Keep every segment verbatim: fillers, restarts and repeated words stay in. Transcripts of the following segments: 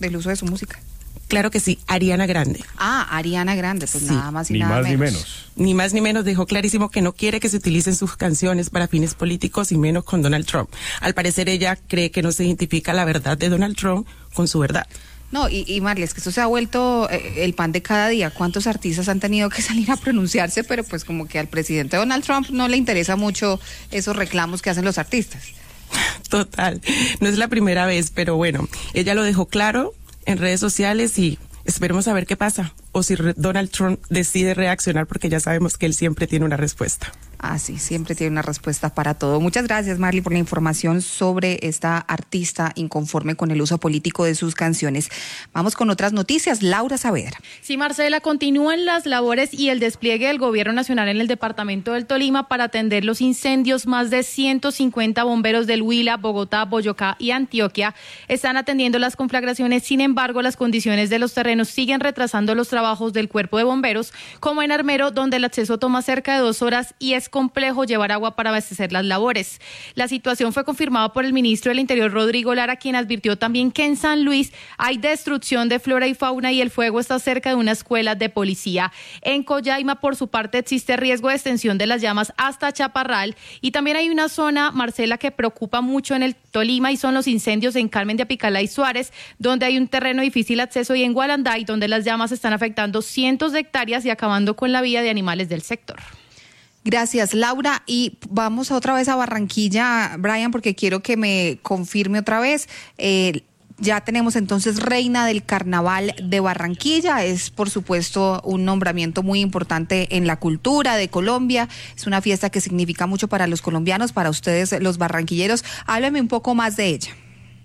del uso de su música? Claro que sí, Ariana Grande. Ah, Ariana Grande, pues sí. nada más y ni nada más menos. ni menos. Ni más ni menos, dejó clarísimo que no quiere que se utilicen sus canciones para fines políticos y menos con Donald Trump. Al parecer ella cree que no se identifica la verdad de Donald Trump con su verdad. No, y, y Marley, es que esto se ha vuelto eh, el pan de cada día. ¿Cuántos artistas han tenido que salir a pronunciarse? Pero pues como que al presidente Donald Trump no le interesa mucho esos reclamos que hacen los artistas. Total, no es la primera vez, pero bueno, ella lo dejó claro en redes sociales y esperemos a ver qué pasa. O si Donald Trump decide reaccionar, porque ya sabemos que él siempre tiene una respuesta. Ah, sí, siempre tiene una respuesta para todo. Muchas gracias, Marley, por la información sobre esta artista inconforme con el uso político de sus canciones. Vamos con otras noticias. Laura Saavedra. Sí, Marcela, continúan las labores y el despliegue del Gobierno Nacional en el departamento del Tolima para atender los incendios. Más de ciento cincuenta bomberos del Huila, Bogotá, Boyacá y Antioquia están atendiendo las conflagraciones. Sin embargo, las condiciones de los terrenos siguen retrasando los trabajos del Cuerpo de Bomberos, como en Armero, donde el acceso toma cerca de dos horas y es complejo llevar agua para abastecer las labores. La situación fue confirmada por el ministro del Interior, Rodrigo Lara, quien advirtió también que en San Luis hay destrucción de flora y fauna y el fuego está cerca de una escuela de policía. En Collaima, por su parte, existe riesgo de extensión de las llamas hasta Chaparral y también hay una zona, Marcela, que preocupa mucho en el Tolima y son los incendios en Carmen de Apicalá y Suárez, donde hay un terreno de difícil acceso, y en Gualanday, donde las llamas están afectando cientos de hectáreas y acabando con la vida de animales del sector. Gracias, Laura. Y vamos otra vez a Barranquilla, Brian, porque quiero que me confirme otra vez. Eh, ya tenemos entonces reina del Carnaval de Barranquilla. Es, por supuesto, un nombramiento muy importante en la cultura de Colombia. Es una fiesta que significa mucho para los colombianos, para ustedes, los barranquilleros. Háblame un poco más de ella.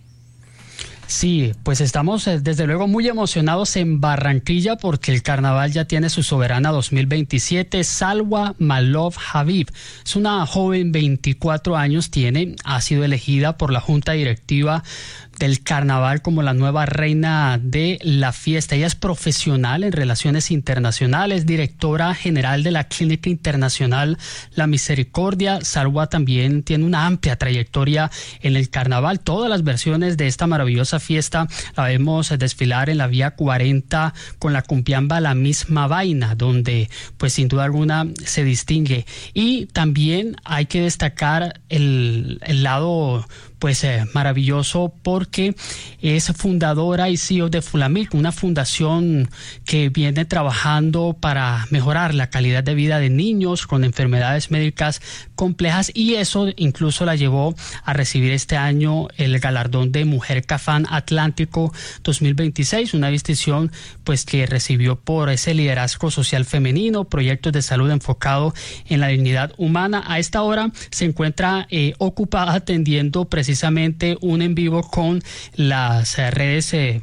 Sí, pues estamos eh, desde luego muy emocionados en Barranquilla porque el carnaval ya tiene su soberana dos mil veintisiete, Salwa Malov Habib. Es una joven, veinticuatro años tiene, ha sido elegida por la Junta Directiva del Carnaval como la nueva reina de la fiesta. Ella es profesional en relaciones internacionales, directora general de la Clínica Internacional La Misericordia. Salwa también tiene una amplia trayectoria en el carnaval. Todas las versiones de esta maravillosa fiesta la vemos desfilar en la Vía cuarenta con la cumbiamba La Misma Vaina, donde pues sin duda alguna se distingue. Y también hay que destacar el, el lado pues eh, maravilloso porque es fundadora y C E O de Fulamic, una fundación que viene trabajando para mejorar la calidad de vida de niños con enfermedades médicas complejas, y eso incluso la llevó a recibir este año el galardón de Mujer Cafán Atlántico dos mil veintiséis, una distinción pues que recibió por ese liderazgo social femenino, proyectos de salud enfocado en la dignidad humana. A esta hora se encuentra eh, ocupada atendiendo precisamente precisamente un en vivo con las eh, redes eh,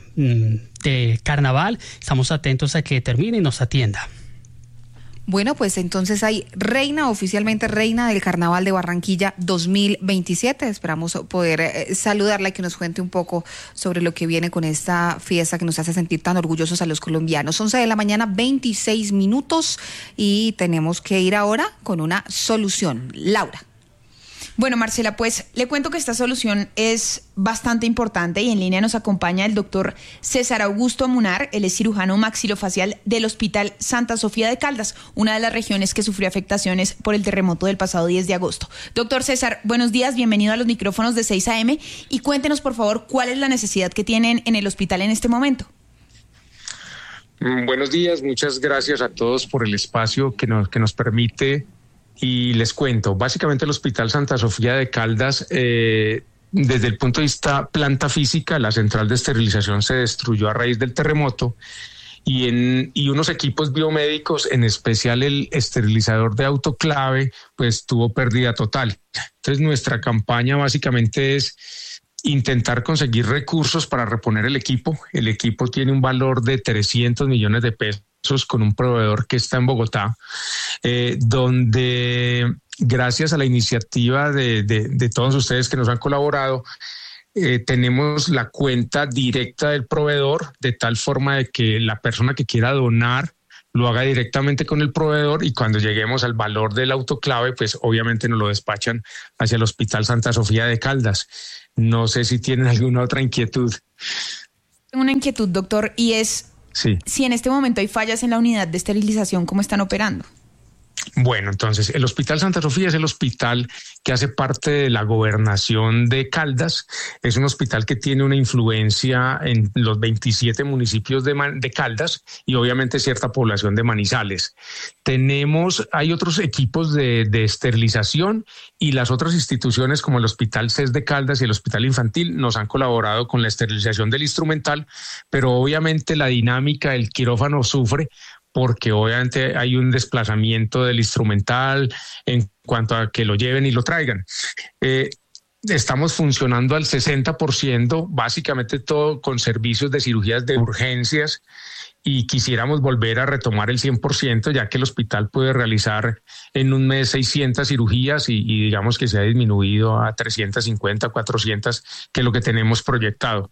de carnaval. Estamos atentos a que termine y nos atienda. Bueno, pues entonces hay reina, oficialmente reina del Carnaval de Barranquilla dos mil veintisiete. Esperamos poder eh, saludarla y que nos cuente un poco sobre lo que viene con esta fiesta que nos hace sentir tan orgullosos a los colombianos. once de la mañana, veintiséis minutos, y tenemos que ir ahora con una solución. Laura. Bueno, Marcela, pues le cuento que esta solución es bastante importante y en línea nos acompaña el doctor César Augusto Munar. Él es cirujano maxilofacial del Hospital Santa Sofía de Caldas, una de las regiones que sufrió afectaciones por el terremoto del pasado diez de agosto. Doctor César, buenos días, bienvenido a los micrófonos de seis a eme y cuéntenos, por favor, cuál es la necesidad que tienen en el hospital en este momento. Buenos días, muchas gracias a todos por el espacio que nos, que nos permite. Y les cuento, básicamente el Hospital Santa Sofía de Caldas, eh, desde el punto de vista planta física, la central de esterilización se destruyó a raíz del terremoto y, en, y unos equipos biomédicos, en especial el esterilizador de autoclave, pues tuvo pérdida total. Entonces nuestra campaña básicamente es intentar conseguir recursos para reponer el equipo. El equipo tiene un valor de trescientos millones de pesos. Con un proveedor que está en Bogotá, eh, donde gracias a la iniciativa de, de, de todos ustedes que nos han colaborado, eh, tenemos la cuenta directa del proveedor, de tal forma de que la persona que quiera donar lo haga directamente con el proveedor, y cuando lleguemos al valor del autoclave, pues obviamente nos lo despachan hacia el Hospital Santa Sofía de Caldas. No sé si tienen alguna otra inquietud. Tengo una inquietud, doctor, y es sí. si en este momento hay fallas en la unidad de esterilización, ¿cómo están operando? Bueno, entonces el Hospital Santa Sofía es el hospital que hace parte de la gobernación de Caldas. Es un hospital que tiene una influencia en los veintisiete municipios de, de Caldas y obviamente cierta población de Manizales. Tenemos, hay otros equipos de, de esterilización y las otras instituciones como el Hospital C E S de Caldas y el Hospital Infantil nos han colaborado con la esterilización del instrumental, pero obviamente la dinámica del quirófano sufre porque obviamente hay un desplazamiento del instrumental en cuanto a que lo lleven y lo traigan. Eh, estamos funcionando al sesenta por ciento, básicamente todo con servicios de cirugías de urgencias, y quisiéramos volver a retomar el cien por ciento, ya que el hospital puede realizar en un mes seiscientas cirugías y, y digamos que se ha disminuido a trescientas cincuenta, cuatrocientas, que es lo que tenemos proyectado.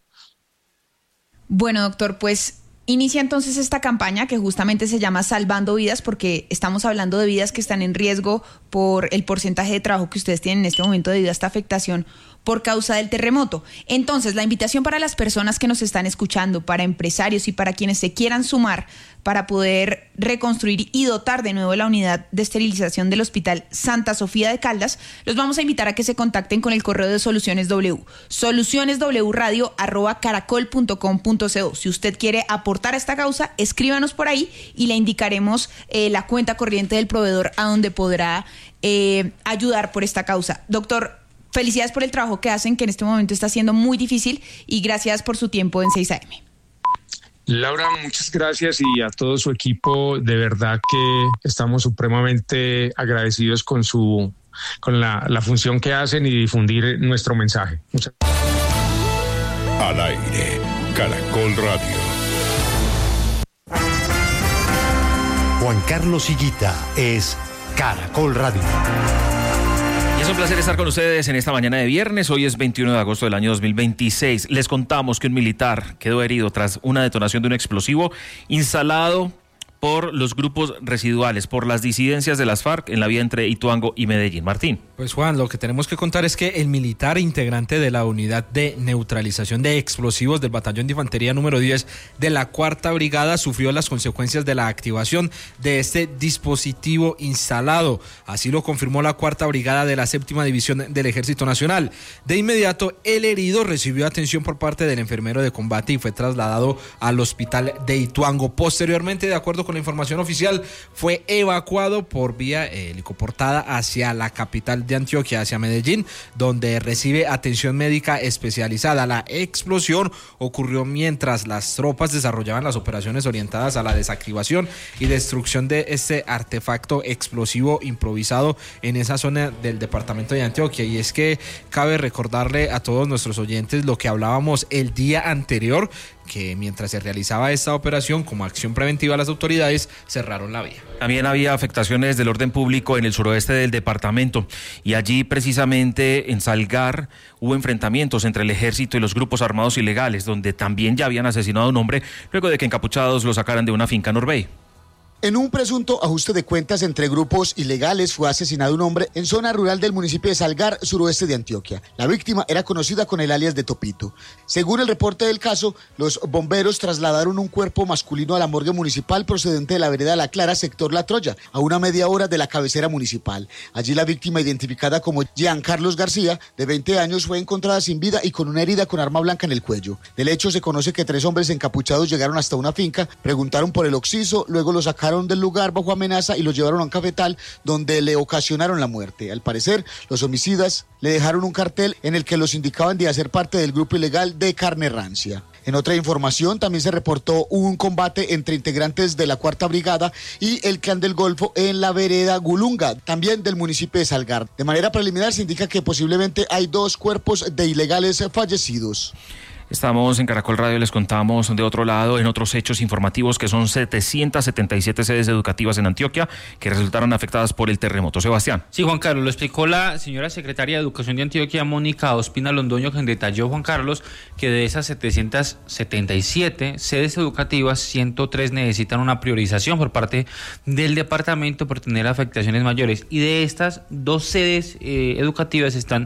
Bueno, doctor, pues inicia entonces esta campaña que justamente se llama Salvando Vidas, porque estamos hablando de vidas que están en riesgo por el porcentaje de trabajo que ustedes tienen en este momento debido a esta afectación por causa del terremoto. Entonces, la invitación para las personas que nos están escuchando, para empresarios y para quienes se quieran sumar para poder reconstruir y dotar de nuevo la unidad de esterilización del Hospital Santa Sofía de Caldas, los vamos a invitar a que se contacten con el correo de Soluciones W, solucioneswradio arroba caracol punto com punto co. Si usted quiere aportar a esta causa, escríbanos por ahí y le indicaremos eh, la cuenta corriente del proveedor a donde podrá eh, ayudar por esta causa. Doctor, felicidades por el trabajo que hacen, que en este momento está siendo muy difícil, y gracias por su tiempo en seis A M. Laura, muchas gracias, y a todo su equipo, de verdad que estamos supremamente agradecidos con su con la, la función que hacen y difundir nuestro mensaje. Muchas gracias. Al aire, Caracol Radio. Juan Carlos Higuita es Caracol Radio. Es un placer estar con ustedes en esta mañana de viernes. Hoy es veintiuno de agosto del año dos mil veintiséis. Les contamos que un militar quedó herido tras una detonación de un explosivo instalado por los grupos residuales, por las disidencias de las FARC en la vía entre Ituango y Medellín. Martín. Pues Juan, lo que tenemos que contar es que el militar integrante de la unidad de neutralización de explosivos del batallón de infantería número diez de la cuarta brigada sufrió las consecuencias de la activación de este dispositivo instalado. Así lo confirmó la cuarta brigada de la séptima división del Ejército Nacional. De inmediato, el herido recibió atención por parte del enfermero de combate y fue trasladado al hospital de Ituango. Posteriormente, de acuerdo con la información oficial, fue evacuado por vía helicoportada hacia la capital de Antioquia, hacia Medellín, donde recibe atención médica especializada. La explosión ocurrió mientras las tropas desarrollaban las operaciones orientadas a la desactivación y destrucción de este artefacto explosivo improvisado en esa zona del departamento de Antioquia. Y es que cabe recordarle a todos nuestros oyentes lo que hablábamos el día anterior, que mientras se realizaba esta operación como acción preventiva, las autoridades cerraron la vía. También había afectaciones del orden público en el suroeste del departamento, y allí precisamente en Salgar hubo enfrentamientos entre el ejército y los grupos armados ilegales, donde también ya habían asesinado a un hombre luego de que encapuchados lo sacaran de una finca en Orbey. En un presunto ajuste de cuentas entre grupos ilegales fue asesinado un hombre en zona rural del municipio de Salgar, suroeste de Antioquia. La víctima era conocida con el alias de Topito. Según el reporte del caso, los bomberos trasladaron un cuerpo masculino a la morgue municipal procedente de la vereda La Clara, sector La Troya, a una media hora de la cabecera municipal. Allí la víctima, identificada como Jean Carlos García, de veinte años, fue encontrada sin vida y con una herida con arma blanca en el cuello. Del hecho se conoce que tres hombres encapuchados llegaron hasta una finca, preguntaron por el occiso, luego lo sacaron del lugar bajo amenaza y lo llevaron a un cafetal donde le ocasionaron la muerte. Al parecer, los homicidas le dejaron un cartel en el que los indicaban de hacer parte del grupo ilegal de carne rancia. En otra información, también se reportó un combate entre integrantes de la cuarta brigada y el clan del Golfo en la vereda Gulunga, también del municipio de Salgar. De manera preliminar se indica que posiblemente hay dos cuerpos de ilegales fallecidos. Estamos en Caracol Radio, les contamos de otro lado, en otros hechos informativos, que son setecientas setenta y siete sedes educativas en Antioquia que resultaron afectadas por el terremoto. Sebastián. Sí, Juan Carlos, lo explicó la señora secretaria de Educación de Antioquia, Mónica Ospina Londoño, quien detalló, Juan Carlos, que de esas setecientas setenta y siete sedes educativas, ciento tres necesitan una priorización por parte del departamento por tener afectaciones mayores, y de estas, dos sedes eh, educativas están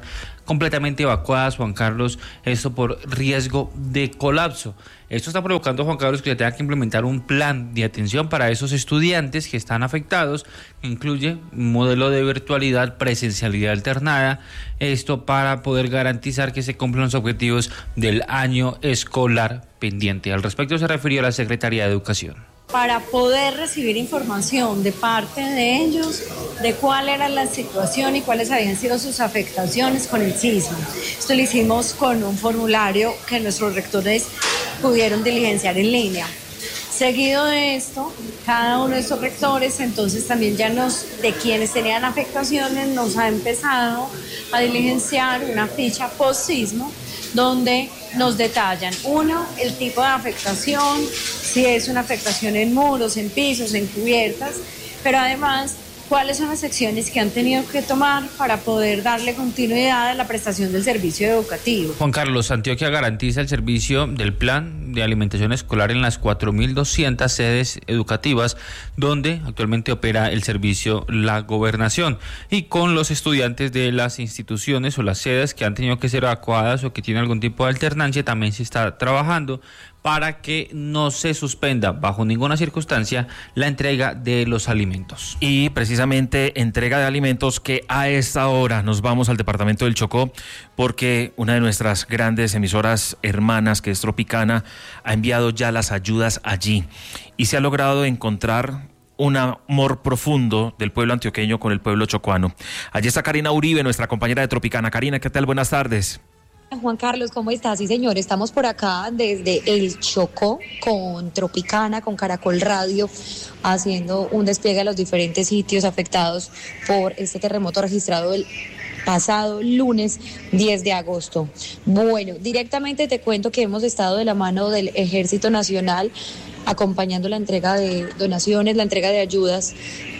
completamente evacuadas, Juan Carlos, esto por riesgo de colapso. Esto está provocando, Juan Carlos, que se tenga que implementar un plan de atención para esos estudiantes que están afectados, que incluye un modelo de virtualidad, presencialidad alternada, esto para poder garantizar que se cumplan los objetivos del año escolar pendiente. Al respecto se refirió la Secretaría de Educación. Para poder recibir información de parte de ellos de cuál era la situación y cuáles habían sido sus afectaciones con el sismo. Esto lo hicimos con un formulario que nuestros rectores pudieron diligenciar en línea. Seguido de esto, cada uno de estos rectores, entonces también ya nos, de quienes tenían afectaciones, nos ha empezado a diligenciar una ficha post-sismo donde nos detallan, uno, el tipo de afectación, si es una afectación en muros, en pisos, en cubiertas, pero además cuáles son las acciones que han tenido que tomar para poder darle continuidad a la prestación del servicio educativo. Juan Carlos, Antioquia garantiza el servicio del plan de alimentación escolar en las cuatro mil doscientas sedes educativas donde actualmente opera el servicio la gobernación, y con los estudiantes de las instituciones o las sedes que han tenido que ser evacuadas o que tienen algún tipo de alternancia también se está trabajando para que no se suspenda bajo ninguna circunstancia la entrega de los alimentos. Y precisamente entrega de alimentos que a esta hora nos vamos al departamento del Chocó, porque una de nuestras grandes emisoras hermanas, que es Tropicana, ha enviado ya las ayudas allí y se ha logrado encontrar un amor profundo del pueblo antioqueño con el pueblo chocuano. Allí está Karina Uribe, nuestra compañera de Tropicana. Karina, ¿qué tal? Buenas tardes. Juan Carlos, ¿cómo estás? Sí, señor, estamos por acá desde el Chocó con Tropicana, con Caracol Radio, haciendo un despliegue a los diferentes sitios afectados por este terremoto registrado el pasado lunes diez de agosto. Bueno, directamente te cuento que hemos estado de la mano del Ejército Nacional acompañando la entrega de donaciones, la entrega de ayudas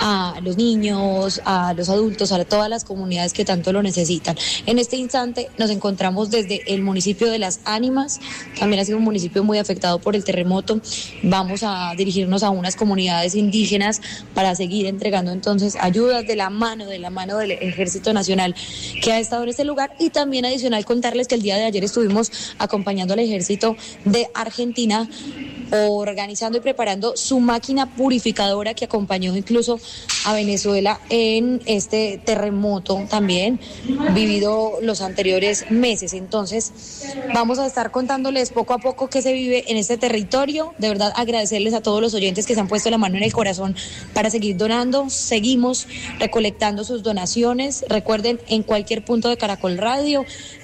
a los niños, a los adultos, a todas las comunidades que tanto lo necesitan. En este instante nos encontramos desde el municipio de Las Ánimas, también ha sido un municipio muy afectado por el terremoto. Vamos a dirigirnos a unas comunidades indígenas para seguir entregando entonces ayudas de la mano, de la mano del Ejército Nacional que ha estado en este lugar, y también adicional contarles que el día de ayer estuvimos acompañando al Ejército de Argentina organizando y preparando su máquina purificadora que acompañó incluso a Venezuela en este terremoto también vivido los anteriores meses. Entonces vamos a estar contándoles poco a poco qué se vive en este territorio. De verdad, agradecerles a todos los oyentes que se han puesto la mano en el corazón para seguir donando. Seguimos recolectando sus donaciones, recuerden, en cualquier punto de Caracol Radio,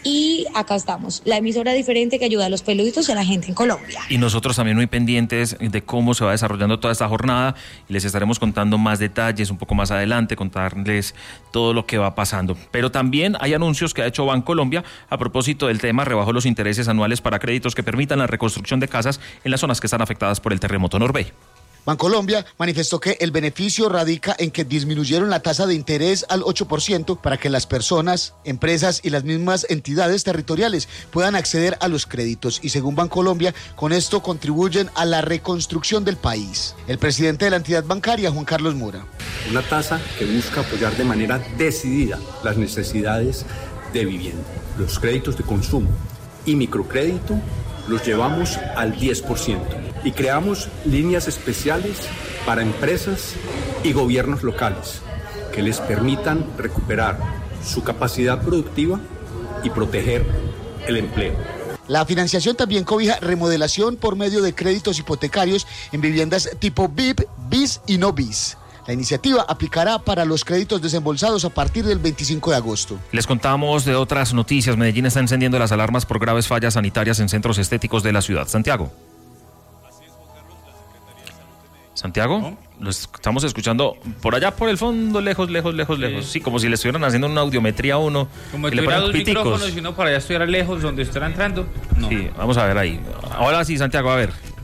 y acá estamos, la emisora diferente que ayuda a los peluditos y a la gente en Colombia. Y nosotros también muy pendientes de cómo se va desarrollando toda esta jornada, y les estaremos contando más detalles un poco más adelante, contarles todo lo que va pasando. Pero también hay anuncios que ha hecho Bancolombia a propósito del tema. Rebajó los intereses anuales para créditos que permitan la reconstrucción de casas en las zonas que están afectadas por el terremoto. Norbey. Bancolombia manifestó que el beneficio radica en que disminuyeron la tasa de interés al ocho por ciento para que las personas, empresas y las mismas entidades territoriales puedan acceder a los créditos, y según Bancolombia, con esto contribuyen a la reconstrucción del país. El presidente de la entidad bancaria, Juan Carlos Mora. Una tasa que busca apoyar de manera decidida las necesidades de vivienda, los créditos de consumo y microcrédito los llevamos al diez por ciento y creamos líneas especiales para empresas y gobiernos locales que les permitan recuperar su capacidad productiva y proteger el empleo. La financiación también cobija remodelación por medio de créditos hipotecarios en viviendas tipo B I P, B I S y no B I S. La iniciativa aplicará para los créditos desembolsados a partir del veinticinco de agosto. Les contamos de otras noticias. Medellín está encendiendo las alarmas por graves fallas sanitarias en centros estéticos de la ciudad. Santiago. Santiago, ¿no? Lo estamos escuchando por allá por el fondo, lejos, lejos, lejos, sí. lejos. Sí, como si le estuvieran haciendo una audiometría a uno. Como si tuviera dos micrófonos y uno para allá estuviera lejos donde estuviera entrando. No. Sí, vamos a ver ahí. Ahora sí, Santiago, a ver.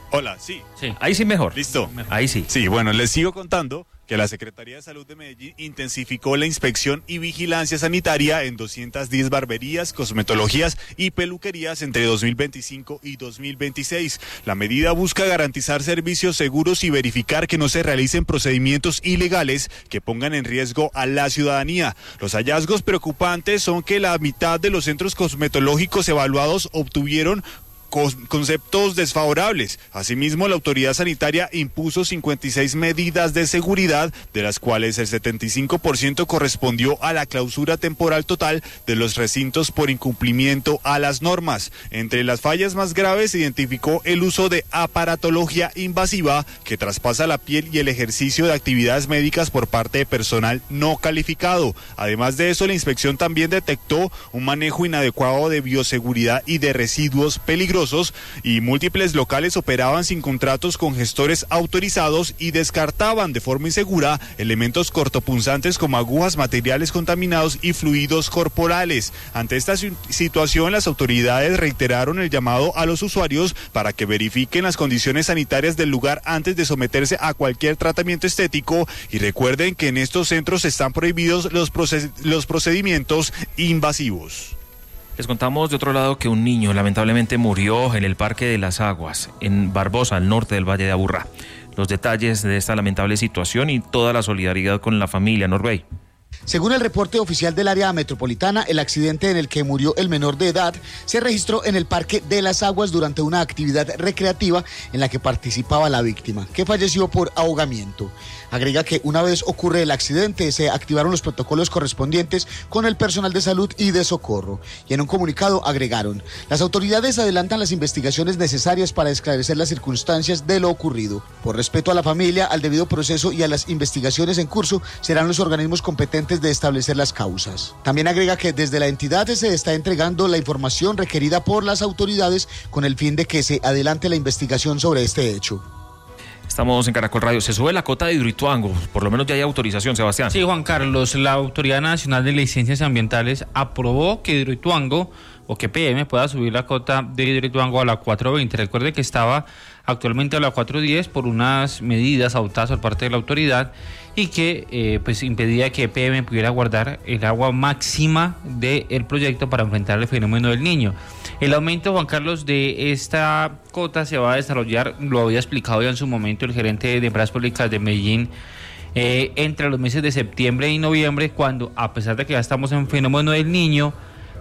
Hola, sí. sí. Ahí sí mejor. ¿Listo? Ahí sí. Sí, bueno, les sigo contando que la Secretaría de Salud de Medellín intensificó la inspección y vigilancia sanitaria en doscientas diez barberías, cosmetologías y peluquerías entre dos mil veinticinco y dos mil veintiséis. La medida busca garantizar servicios seguros y verificar que no se realicen procedimientos ilegales que pongan en riesgo a la ciudadanía. Los hallazgos preocupantes son que la mitad de los centros cosmetológicos evaluados obtuvieron conceptos desfavorables. Asimismo, la autoridad sanitaria impuso cincuenta y seis medidas de seguridad, de las cuales el setenta y cinco por ciento correspondió a la clausura temporal total de los recintos por incumplimiento a las normas. Entre las fallas más graves se identificó el uso de aparatología invasiva que traspasa la piel y el ejercicio de actividades médicas por parte de personal no calificado. Además de eso, la inspección también detectó un manejo inadecuado de bioseguridad y de residuos peligrosos, y múltiples locales operaban sin contratos con gestores autorizados y descartaban de forma insegura elementos cortopunzantes como agujas, materiales contaminados y fluidos corporales. Ante esta situación, las autoridades reiteraron el llamado a los usuarios para que verifiquen las condiciones sanitarias del lugar antes de someterse a cualquier tratamiento estético, y recuerden que en estos centros están prohibidos los, proced- los procedimientos invasivos. Les contamos de otro lado que un niño lamentablemente murió en el Parque de las Aguas, en Barbosa, al norte del Valle de Aburrá. Los detalles de esta lamentable situación y toda la solidaridad con la familia. Norbey. Según el reporte oficial del área metropolitana, el accidente en el que murió el menor de edad se registró en el Parque de las Aguas durante una actividad recreativa en la que participaba la víctima, que falleció por ahogamiento. Agrega que una vez ocurre el accidente se activaron los protocolos correspondientes con el personal de salud y de socorro. Y en un comunicado agregaron: las autoridades adelantan las investigaciones necesarias para esclarecer las circunstancias de lo ocurrido. Por respeto a la familia, al debido proceso y a las investigaciones en curso, serán los organismos competentes de establecer las causas. También agrega que desde la entidad se está entregando la información requerida por las autoridades con el fin de que se adelante la investigación sobre este hecho. Estamos en Caracol Radio. Se sube la cota de Hidroituango, por lo menos ya hay autorización, Sebastián. Sí, Juan Carlos, la Autoridad Nacional de Licencias Ambientales aprobó que Hidroituango o que P M pueda subir la cota de Hidroituango a la cuatro veinte. Recuerde que estaba actualmente a la cuatro diez por unas medidas adoptadas por parte de la autoridad y que eh, pues impedía que P M pudiera guardar el agua máxima del proyecto para enfrentar el fenómeno del Niño. El aumento, Juan Carlos, de esta cota se va a desarrollar, lo había explicado ya en su momento el gerente de Empresas Públicas de Medellín, eh, entre los meses de septiembre y noviembre, cuando a pesar de que ya estamos en fenómeno del Niño,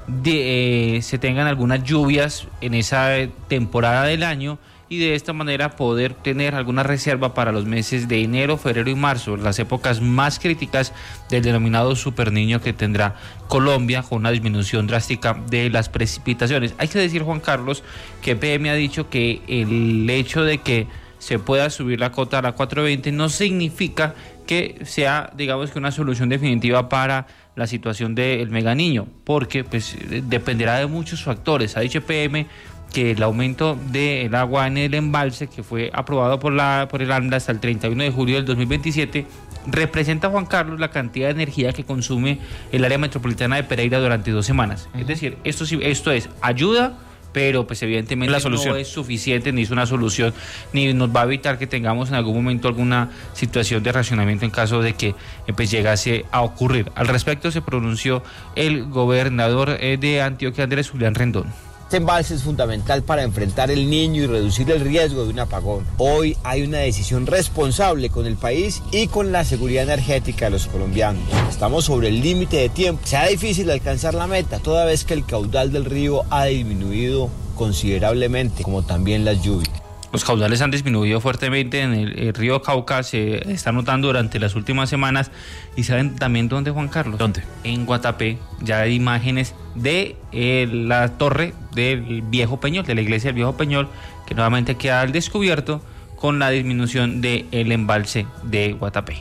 de, eh, se tengan algunas lluvias en esa temporada del año, y de esta manera poder tener alguna reserva para los meses de enero, febrero y marzo, las épocas más críticas del denominado superniño que tendrá Colombia, con una disminución drástica de las precipitaciones. Hay que decir, Juan Carlos, que P M ha dicho que el hecho de que se pueda subir la cota a la cuatro veinte no significa que sea, digamos, que una solución definitiva para la situación del meganiño, porque pues dependerá de muchos factores. Ha dicho P M que el aumento del agua en el embalse, que fue aprobado por la por el ANDA hasta el treinta y uno de julio del dos mil veintisiete, representa, Juan Carlos, la cantidad de energía que consume el área metropolitana de Pereira durante dos semanas. Uh-huh. Es decir, esto, esto es ayuda, pero pues evidentemente la solución no es suficiente, ni es una solución, ni nos va a evitar que tengamos en algún momento alguna situación de racionamiento en caso de que pues llegase a ocurrir. Al respecto se pronunció el gobernador de Antioquia, Andrés Julián Rendón. Este embalse es fundamental para enfrentar el Niño y reducir el riesgo de un apagón. Hoy hay una decisión responsable con el país y con la seguridad energética de los colombianos. Estamos sobre el límite de tiempo. Será difícil alcanzar la meta, toda vez que el caudal del río ha disminuido considerablemente, como también las lluvias. Los caudales han disminuido fuertemente en el, el río Cauca, se está notando durante las últimas semanas. ¿Y saben también dónde, Juan Carlos? ¿Dónde? En Guatapé ya hay imágenes de eh, la torre del Viejo Peñol, de la iglesia del Viejo Peñol, que nuevamente queda al descubierto con la disminución del embalse de Guatapé.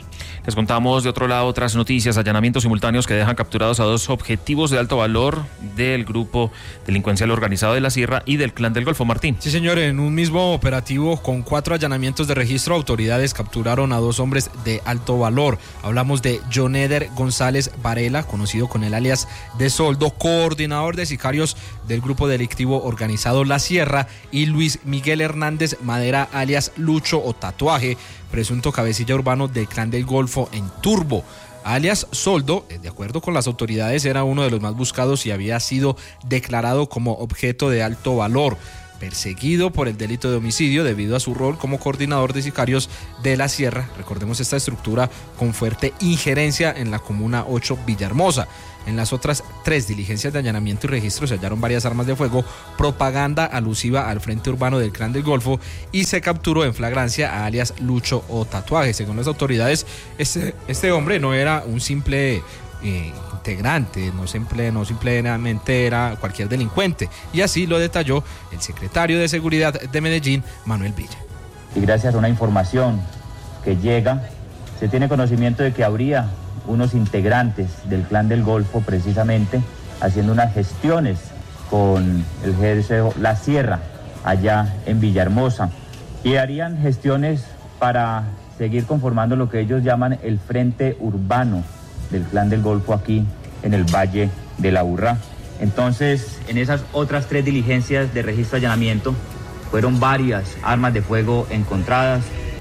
Les contamos de otro lado otras noticias, allanamientos simultáneos que dejan capturados a dos objetivos de alto valor del grupo delincuencial organizado de la Sierra y del Clan del Golfo. Martín. Sí, señor, en un mismo operativo con cuatro allanamientos de registro, autoridades capturaron a dos hombres de alto valor. Hablamos de John Eder González Varela, conocido con el alias de Soldo, coordinador de sicarios del grupo delictivo organizado La Sierra, y Luis Miguel Hernández Madera, alias Lucho o Tatuaje, presunto cabecilla urbano del Clan del Golfo en Turbo. Alias Soldo, de acuerdo con las autoridades, era uno de los más buscados y había sido declarado como objeto de alto valor, perseguido por el delito de homicidio debido a su rol como coordinador de sicarios de La Sierra. Recordemos esta estructura con fuerte injerencia en la Comuna ocho Villahermosa. En las otras tres diligencias de allanamiento y registro se hallaron varias armas de fuego, propaganda alusiva al Frente Urbano del Clan del Golfo, y se capturó en flagrancia a alias Lucho o Tatuaje. Según las autoridades, este, este hombre no era un simple eh, integrante, no, simple, no simplemente era cualquier delincuente, y así lo detalló el secretario de Seguridad de Medellín, Manuel Villa. Y gracias a una información que llega, se tiene conocimiento de que habría unos integrantes del Clan del Golfo precisamente haciendo unas gestiones con el ejército La Sierra allá en Villahermosa, y harían gestiones para seguir conformando lo que ellos llaman el Frente Urbano del Clan del Golfo aquí en el Valle de la Urrá. Entonces, en esas otras tres diligencias de registro y allanamiento fueron varias armas de fuego encontradas.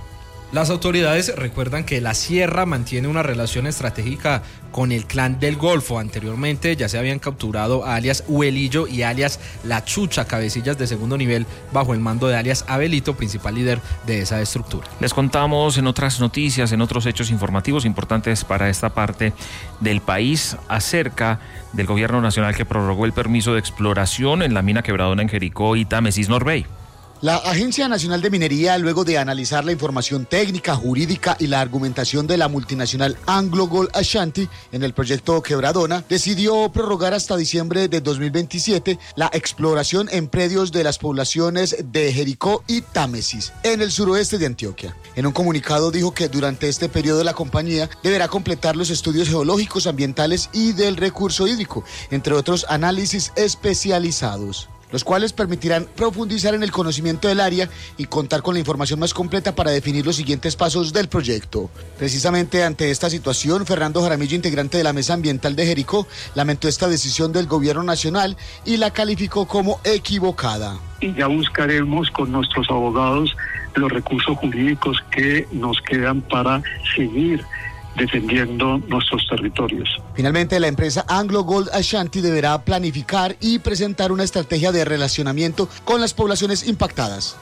Las autoridades recuerdan que La Sierra mantiene una relación estratégica con el Clan del Golfo. Anteriormente ya se habían capturado a alias Huelillo y alias La Chucha, cabecillas de segundo nivel bajo el mando de alias Abelito, principal líder de esa estructura. Les contamos en otras noticias, en otros hechos informativos importantes para esta parte del país, acerca del gobierno nacional que prorrogó el permiso de exploración en la mina Quebradona en Jericó y Támesis Norvey. La Agencia Nacional de Minería, luego de analizar la información técnica, jurídica y la argumentación de la multinacional Anglo Gold Ashanti en el proyecto Quebradona, decidió prorrogar hasta diciembre de dos mil veintisiete la exploración en predios de las poblaciones de Jericó y Támesis, en el suroeste de Antioquia. En un comunicado dijo que durante este periodo la compañía deberá completar los estudios geológicos, ambientales y del recurso hídrico, entre otros análisis especializados, los cuales permitirán profundizar en el conocimiento del área y contar con la información más completa para definir los siguientes pasos del proyecto. Precisamente ante esta situación, Fernando Jaramillo, integrante de la Mesa Ambiental de Jericó, lamentó esta decisión del gobierno nacional y la calificó como equivocada. Y ya buscaremos con nuestros abogados los recursos jurídicos que nos quedan para seguir defendiendo nuestros territorios. Finalmente, la empresa Anglo Gold Ashanti deberá planificar y presentar una estrategia de relacionamiento con las poblaciones impactadas.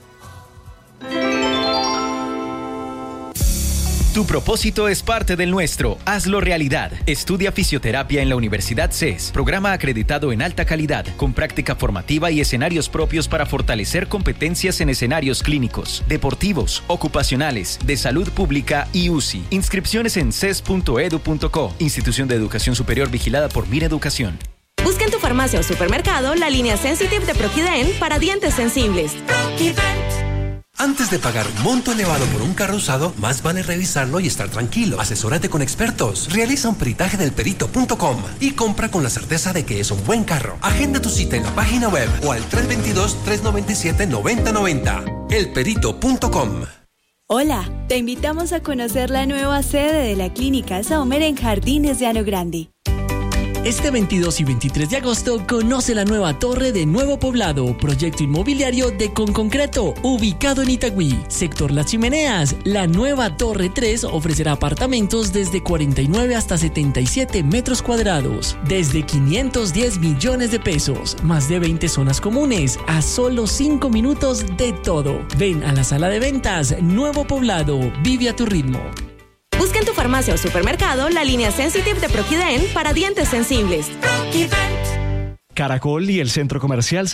Tu propósito es parte del nuestro. Hazlo realidad. Estudia fisioterapia en la Universidad C E S. Programa acreditado en alta calidad, con práctica formativa y escenarios propios para fortalecer competencias en escenarios clínicos, deportivos, ocupacionales, de salud pública y U C I. Inscripciones en c e s punto edu punto co. Institución de Educación Superior vigilada por Mira Educación. Busca en tu farmacia o supermercado la línea Sensitive de Proquiden para dientes sensibles. Antes de pagar un monto elevado por un carro usado, más vale revisarlo y estar tranquilo. Asesórate con expertos. Realiza un peritaje del perito punto com y compra con la certeza de que es un buen carro. Agenda tu cita en la página web o al tres dos dos, tres nueve siete, nueve cero nueve cero. el perito punto com. Hola, te invitamos a conocer la nueva sede de la Clínica Saumer en Jardines de Llano Grande. Este veintidós y veintitrés de agosto conoce la nueva torre de Nuevo Poblado, proyecto inmobiliario de Conconcreto, ubicado en Itagüí, sector Las Chimeneas. La nueva Torre tres ofrecerá apartamentos desde cuarenta y nueve hasta setenta y siete metros cuadrados, desde quinientos diez millones de pesos, más de veinte zonas comunes, a solo cinco minutos de todo. Ven a la sala de ventas Nuevo Poblado, vive a tu ritmo. Busca en tu farmacia o supermercado la línea Sensitive de Proquiden para dientes sensibles. Caracol y el Centro Comercial.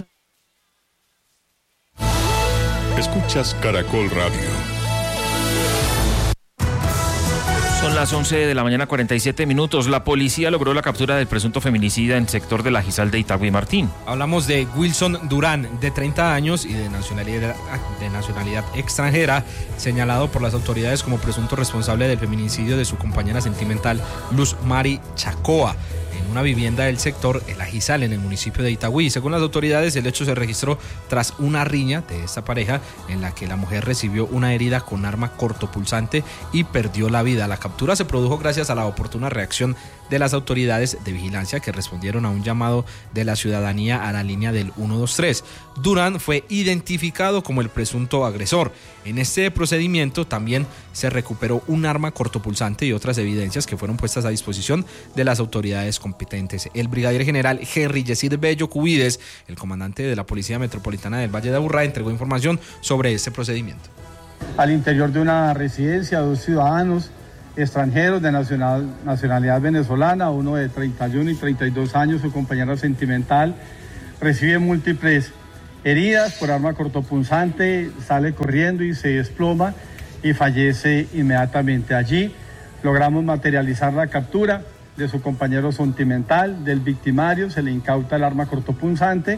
Escuchas Caracol Radio. Son las once de la mañana, cuarenta y siete minutos. La policía logró la captura del presunto feminicida en el sector de la Gizal de Itagüí, Martín. Hablamos de Wilson Durán, de treinta años y de nacionalidad, de nacionalidad extranjera, señalado por las autoridades como presunto responsable del feminicidio de su compañera sentimental Luz Mari Chacoa en una vivienda del sector El Ajizal, en el municipio de Itagüí. Según las autoridades, el hecho se registró tras una riña de esta pareja en la que la mujer recibió una herida con arma cortopulsante y perdió la vida. La captura se produjo gracias a la oportuna reacción de las autoridades de vigilancia que respondieron a un llamado de la ciudadanía a la línea del uno dos tres. Durán fue identificado como el presunto agresor. En este procedimiento también se recuperó un arma cortopulsante y otras evidencias que fueron puestas a disposición de las autoridades competentes. El brigadier general Henry Yesid Bello Cubides, el comandante de la Policía Metropolitana del Valle de Aburrá, entregó información sobre este procedimiento. Al interior de una residencia, dos ciudadanos extranjeros de nacional, nacionalidad venezolana, uno de treinta y uno y treinta y dos años, su compañera sentimental, recibe múltiples heridas por arma cortopunzante, sale corriendo y se desploma y fallece inmediatamente allí. Logramos materializar la captura de su compañero sentimental, del victimario, se le incauta el arma cortopunzante.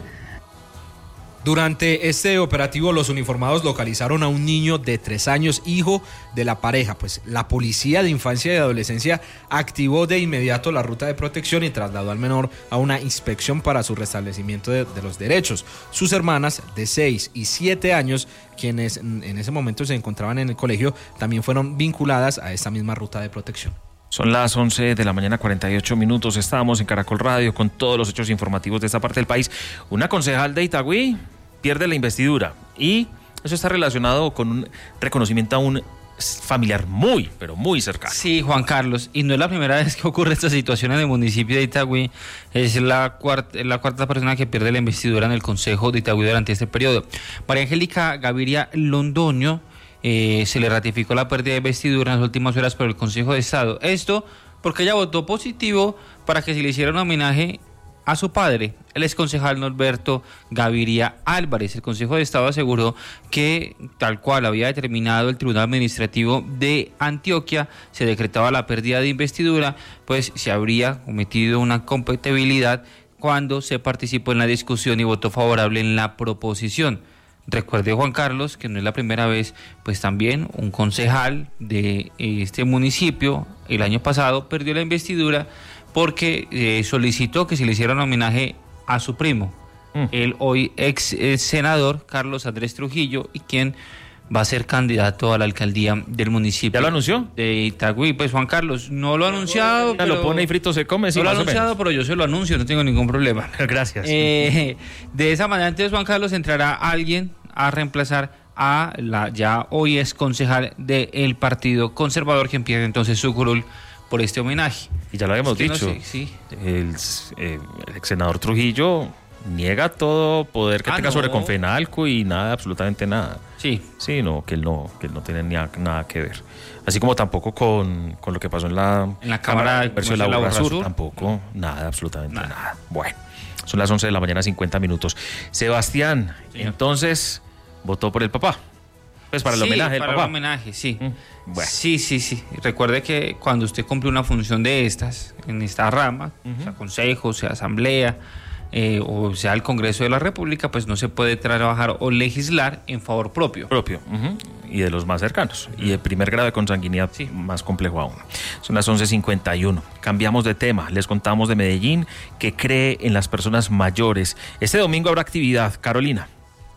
Durante este operativo, los uniformados localizaron a un niño de tres años, hijo de la pareja. Pues la Policía de Infancia y Adolescencia activó de inmediato la ruta de protección y trasladó al menor a una inspección para su restablecimiento de, de los derechos. Sus hermanas de seis y siete años, quienes en ese momento se encontraban en el colegio, también fueron vinculadas a esta misma ruta de protección. Son las once de la mañana, cuarenta y ocho minutos. Estamos en Caracol Radio con todos los hechos informativos de esta parte del país. Una concejal de Itagüí pierde la investidura y eso está relacionado con un reconocimiento a un familiar muy, pero muy cercano. Sí, Juan Carlos, y no es la primera vez que ocurre esta situación en el municipio de Itagüí. Es la cuarta, la cuarta persona que pierde la investidura en el Consejo de Itagüí durante este periodo. María Angélica Gaviria Londoño eh, se le ratificó la pérdida de investidura en las últimas horas por el Consejo de Estado. Esto porque ella votó positivo para que se le hiciera un homenaje a su padre, el exconcejal Norberto Gaviria Álvarez. El Consejo de Estado aseguró que, tal cual había determinado el Tribunal Administrativo de Antioquia, se decretaba la pérdida de investidura, pues se habría cometido una compatibilidad cuando se participó en la discusión y votó favorable en la proposición. Recuerde, Juan Carlos, que no es la primera vez, pues también un concejal de este municipio el año pasado perdió la investidura porque eh, solicitó que se le hiciera un homenaje a su primo, mm. el hoy ex, ex senador Carlos Andrés Trujillo, y quien va a ser candidato a la alcaldía del municipio. ¿Ya lo anunció? De Itagüí. Pues Juan Carlos, no lo ha anunciado. Ya pero, lo pone y frito se come. Sí, no lo ha anunciado, menos. Pero yo se lo anuncio, no tengo ningún problema. Gracias. Eh, de esa manera, entonces, Juan Carlos, entrará alguien a reemplazar a la ya hoy ex concejal del Partido Conservador, que empieza entonces su curul por este homenaje. Y ya lo habíamos es que dicho, no sé, sí. el, eh, el ex senador Trujillo niega todo poder que ah, tenga no. sobre Confenalco y nada, absolutamente nada. Sí. Sí, no, que él no, que él no tiene ni a, nada que ver. Así como tampoco con, con lo que pasó en la, en la Cámara de Comercio de la Laura Sur, Sur. tampoco, nada, absolutamente nada. nada. Bueno, son las once de la mañana, cincuenta minutos. Sebastián, sí. entonces, votó por el papá. Pues para el sí, homenaje del para papá. el homenaje, sí. Mm, bueno. Sí, sí, sí. Recuerde que cuando usted cumple una función de estas, en esta rama, uh-huh. sea consejo, sea asamblea, eh, o sea el Congreso de la República, pues no se puede trabajar o legislar en favor propio. Propio. Uh-huh. Y de los más cercanos. Uh-huh. Y de primer grado de consanguinidad, sí. más complejo aún. Son las once cincuenta y uno. Cambiamos de tema. Les contamos de Medellín, que cree en las personas mayores. Este domingo habrá actividad. Carolina.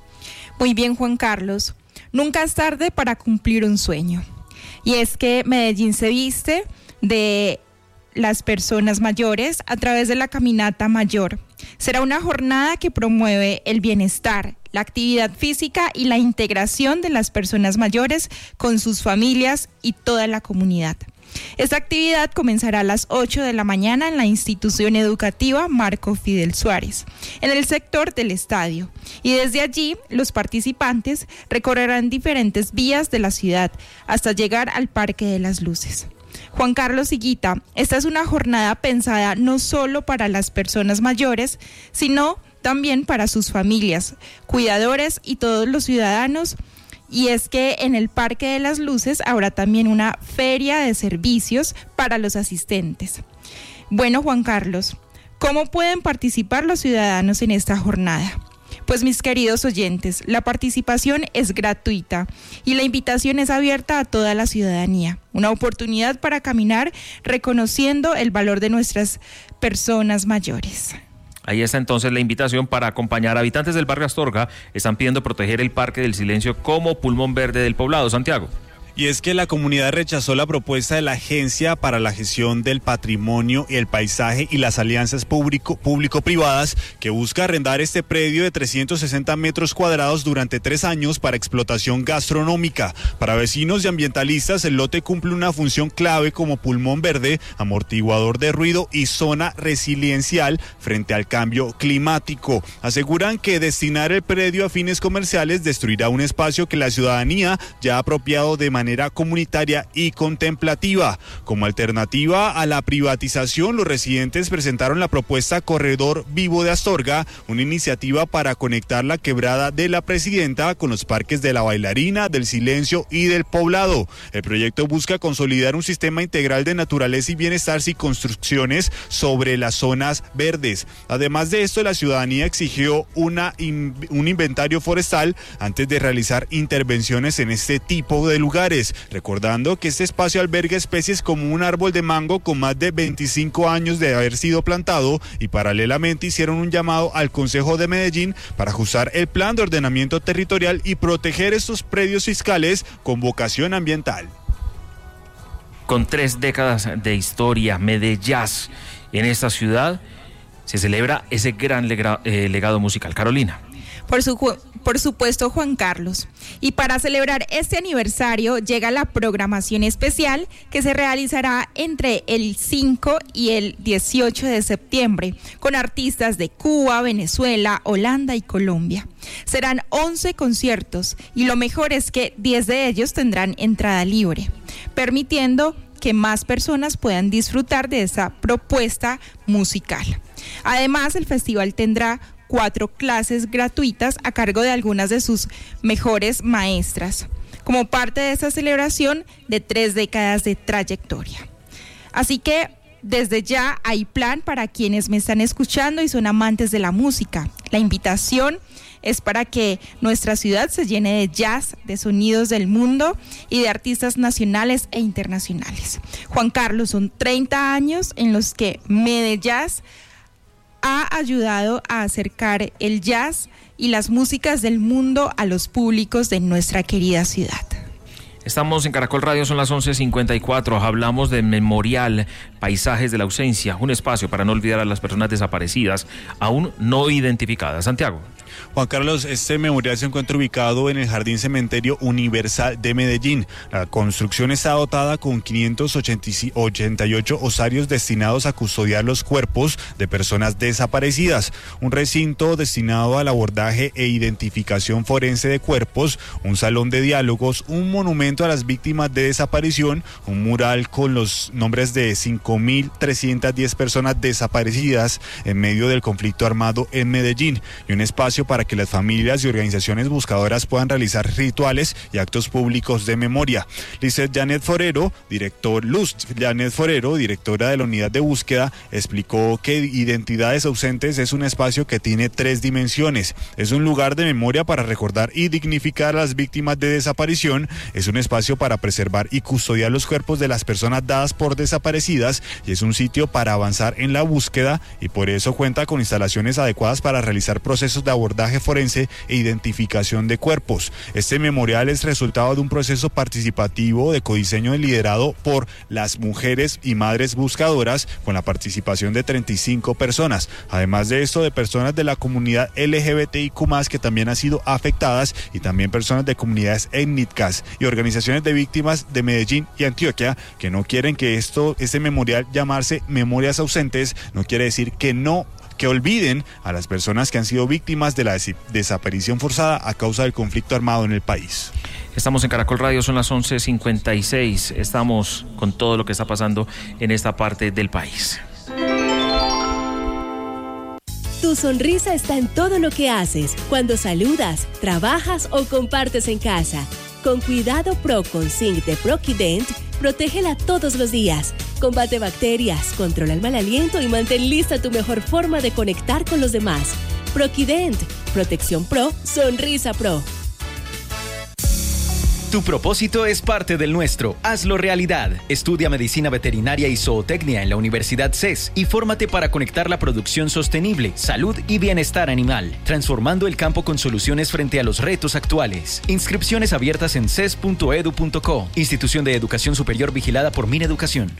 Muy bien, Juan Carlos. Nunca es tarde para cumplir un sueño. Y es que Medellín se viste de las personas mayores a través de la Caminata Mayor. Será una jornada que promueve el bienestar, la actividad física y la integración de las personas mayores con sus familias y toda la comunidad. Esta actividad comenzará a las ocho de la mañana en la institución educativa Marco Fidel Suárez, en el sector del estadio. Y desde allí, los participantes recorrerán diferentes vías de la ciudad hasta llegar al Parque de las Luces. Juan Carlos Higuita, esta es una jornada pensada no solo para las personas mayores, sino también para sus familias, cuidadores y todos los ciudadanos Y es que en el Parque de las Luces habrá también una feria de servicios para los asistentes. Bueno, Juan Carlos, ¿cómo pueden participar los ciudadanos en esta jornada? Pues mis queridos oyentes, la participación es gratuita y la invitación es abierta a toda la ciudadanía. Una oportunidad para caminar reconociendo el valor de nuestras personas mayores. Ahí está entonces la invitación para acompañar. Habitantes del barrio Astorga están pidiendo proteger el Parque del Silencio como pulmón verde del poblado. Santiago. Y es que la comunidad rechazó la propuesta de la Agencia para la Gestión del Patrimonio y el Paisaje y las alianzas público, público-privadas que busca arrendar este predio de trescientos sesenta metros cuadrados durante tres años para explotación gastronómica. Para vecinos y ambientalistas, el lote cumple una función clave como pulmón verde, amortiguador de ruido y zona resiliencial frente al cambio climático. Aseguran que destinar el predio a fines comerciales destruirá un espacio que la ciudadanía ya ha apropiado de manera comunitaria y contemplativa. Como alternativa a la privatización, los residentes presentaron la propuesta Corredor Vivo de Astorga, una iniciativa para conectar la quebrada de la Presidenta con los parques de la Bailarina, del Silencio y del Poblado. El proyecto busca consolidar un sistema integral de naturaleza y bienestar sin construcciones sobre las zonas verdes. Además de esto, la ciudadanía exigió una, un inventario forestal antes de realizar intervenciones en este tipo de lugares, recordando que este espacio alberga especies como un árbol de mango con más de veinticinco años de haber sido plantado, y paralelamente hicieron un llamado al Consejo de Medellín para ajustar el plan de ordenamiento territorial y proteger estos predios fiscales con vocación ambiental. Con tres décadas de historia, Medellín, en esta ciudad se celebra ese gran lega, eh, legado musical. Carolina. Por, su, por supuesto, Juan Carlos. Y para celebrar este aniversario llega la programación especial que se realizará entre el cinco y el dieciocho de septiembre con artistas de Cuba, Venezuela, Holanda y Colombia. Serán once conciertos y lo mejor es que diez de ellos tendrán entrada libre, permitiendo que más personas puedan disfrutar de esa propuesta musical. Además, el festival tendrá cuatro clases gratuitas a cargo de algunas de sus mejores maestras, como parte de esa celebración de tres décadas de trayectoria. Así que desde ya hay plan para quienes me están escuchando y son amantes de la música. La invitación es para que nuestra ciudad se llene de jazz, de sonidos del mundo y de artistas nacionales e internacionales. Juan Carlos, son treinta años en los que Medellín ha ayudado a acercar el jazz y las músicas del mundo a los públicos de nuestra querida ciudad. Estamos en Caracol Radio, son las once cincuenta y cuatro. Hablamos de Memorial Paisajes de la Ausencia, un espacio para no olvidar a las personas desaparecidas, aún no identificadas. Santiago. Juan Carlos, este memorial se encuentra ubicado en el Jardín Cementerio Universal de Medellín. La construcción está dotada con quinientos ochenta y ocho osarios destinados a custodiar los cuerpos de personas desaparecidas, un recinto destinado al abordaje e identificación forense de cuerpos, un salón de diálogos, un monumento a las víctimas de desaparición, un mural con los nombres de cinco mil trescientas diez personas desaparecidas en medio del conflicto armado en Medellín, y un espacio para que las familias y organizaciones buscadoras puedan realizar rituales y actos públicos de memoria. Lizeth Janet Forero, director, Luz Janet Forero, directora de la unidad de búsqueda, explicó que Identidades Ausentes es un espacio que tiene tres dimensiones. Es un lugar de memoria para recordar y dignificar a las víctimas de desaparición, es un espacio para preservar y custodiar los cuerpos de las personas dadas por desaparecidas, y es un sitio para avanzar en la búsqueda, y por eso cuenta con instalaciones adecuadas para realizar procesos de abordaje forense e identificación de cuerpos. Este memorial es resultado de un proceso participativo de codiseño liderado por las mujeres y madres buscadoras, con la participación de treinta y cinco personas. Además de esto, de personas de la comunidad L G B T I Q más, que también han sido afectadas, y también personas de comunidades étnicas y organizaciones de víctimas de Medellín y Antioquia, que no quieren que esto, este memorial llamarse Memorias Ausentes, no quiere decir que no que olviden a las personas que han sido víctimas de la des- desaparición forzada a causa del conflicto armado en el país. Estamos en Caracol Radio, son las once cincuenta y seis. Estamos con todo lo que está pasando en esta parte del país. Tu sonrisa está en todo lo que haces, cuando saludas, trabajas o compartes en casa. Con Cuidado Pro con Zinc de Proquident, protégela todos los días. Combate bacterias, controla el mal aliento y mantén lista tu mejor forma de conectar con los demás. Proquident, protección pro, sonrisa pro. Tu propósito es parte del nuestro. Hazlo realidad. Estudia medicina veterinaria y zootecnia en la Universidad C E S y fórmate para conectar la producción sostenible, salud y bienestar animal, transformando el campo con soluciones frente a los retos actuales. Inscripciones abiertas en c e s punto e d u punto co. Institución de Educación Superior vigilada por Mineducación.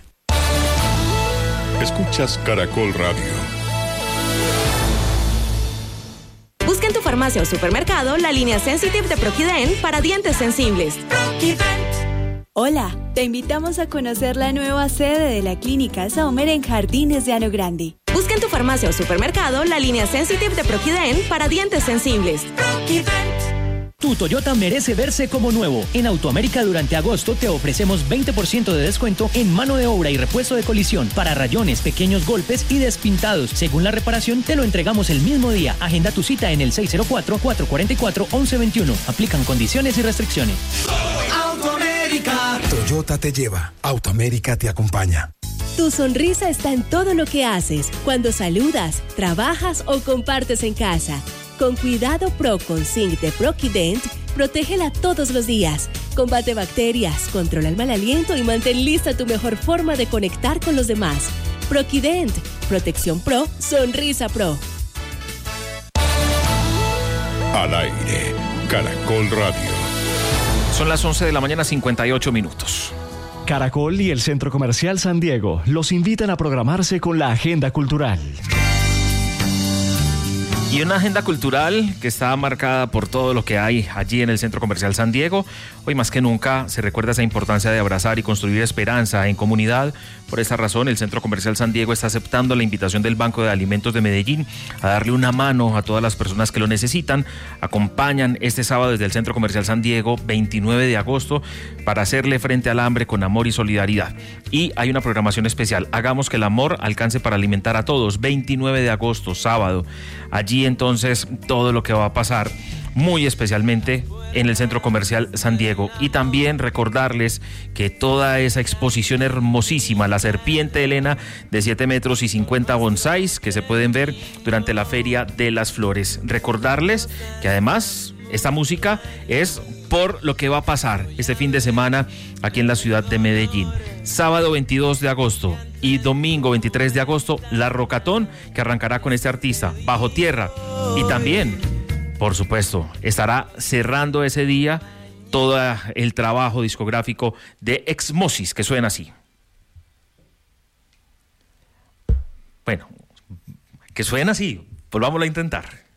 Escuchas Caracol Radio. Busca en tu farmacia o supermercado la línea Sensitive de Proquident para dientes sensibles. Hola, te invitamos a conocer la nueva sede de la Clínica Saumer en Jardines de Ano Grande. Busca en tu farmacia o supermercado la línea Sensitive de Proquident para dientes sensibles. Tu Toyota merece verse como nuevo. En Autoamérica durante agosto te ofrecemos veinte por ciento de descuento en mano de obra y repuesto de colisión para rayones, pequeños golpes y despintados. Según la reparación, te lo entregamos el mismo día. Agenda tu cita en el seis cero cuatro, cuatro cuatro cuatro, once veintiuno. Aplican condiciones y restricciones. Autoamérica. Toyota te lleva. Autoamérica te acompaña. Tu sonrisa está en todo lo que haces, cuando saludas, trabajas o compartes en casa. Con Cuidado Pro con Zinc de Proquident, protégela todos los días. Combate bacterias, controla el mal aliento y mantén lista tu mejor forma de conectar con los demás. Proquident, protección pro, sonrisa pro. Al aire, Caracol Radio. Son las once de la mañana, cincuenta y ocho minutos. Caracol y el Centro Comercial San Diego los invitan a programarse con la agenda cultural. Y una agenda cultural que está marcada por todo lo que hay allí en el Centro Comercial San Diego. Hoy más que nunca se recuerda esa importancia de abrazar y construir esperanza en comunidad. Por esa razón, el Centro Comercial San Diego está aceptando la invitación del Banco de Alimentos de Medellín a darle una mano a todas las personas que lo necesitan. Acompañan este sábado desde el Centro Comercial San Diego, veintinueve de agosto, para hacerle frente al hambre con amor y solidaridad. Y hay una programación especial. Hagamos que el amor alcance para alimentar a todos. veintinueve de agosto, sábado. Allí entonces todo lo que va a pasar, muy especialmente en el Centro Comercial San Diego. Y también recordarles que toda esa exposición hermosísima, la serpiente Elena de siete metros y cincuenta bonsáis que se pueden ver durante la Feria de las Flores. Recordarles que además esta música es por lo que va a pasar este fin de semana aquí en la ciudad de Medellín. Sábado veintidós de agosto y domingo veintitrés de agosto, la Rocatón, que arrancará con este artista, Bajo Tierra. Y también, por supuesto, estará cerrando ese día todo el trabajo discográfico de Exmosis, que suena así. Bueno, que suena así, volvámoslo a intentar.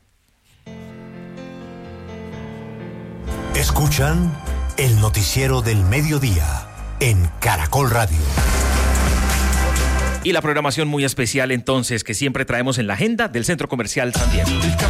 Escuchan el noticiero del mediodía en Caracol Radio. Y la programación muy especial entonces que siempre traemos en la agenda del Centro Comercial San Diego.